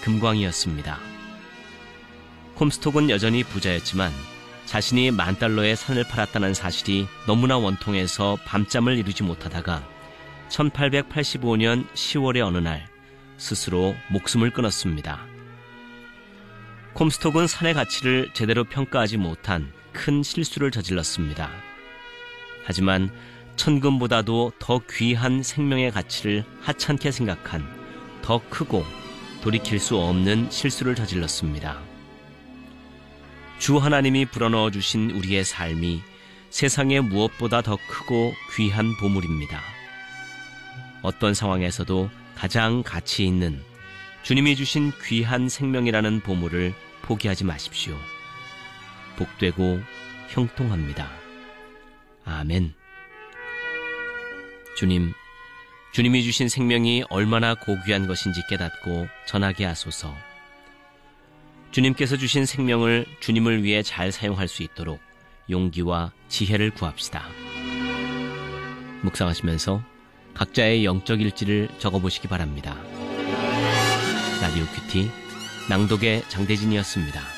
금광이었습니다. 콤스톡은 여전히 부자였지만 자신이 $10,000의 산을 팔았다는 사실이 너무나 원통해서 밤잠을 이루지 못하다가 1885년 10월의 어느 날 스스로 목숨을 끊었습니다. 콤스톡은 산의 가치를 제대로 평가하지 못한 큰 실수를 저질렀습니다. 하지만 천금보다도 더 귀한 생명의 가치를 하찮게 생각한 더 크고 돌이킬 수 없는 실수를 저질렀습니다. 주 하나님이 불어넣어 주신 우리의 삶이 세상의 무엇보다 더 크고 귀한 보물입니다. 어떤 상황에서도 가장 가치 있는 주님이 주신 귀한 생명이라는 보물을 포기하지 마십시오. 복되고 형통합니다. 아멘. 주님이 주신 생명이 얼마나 고귀한 것인지 깨닫고 전하게 하소서. 주님께서 주신 생명을 주님을 위해 잘 사용할 수 있도록 용기와 지혜를 구합시다. 묵상하시면서 각자의 영적 일지를 적어보시기 바랍니다. 라디오 큐티 낭독의 장대진이었습니다.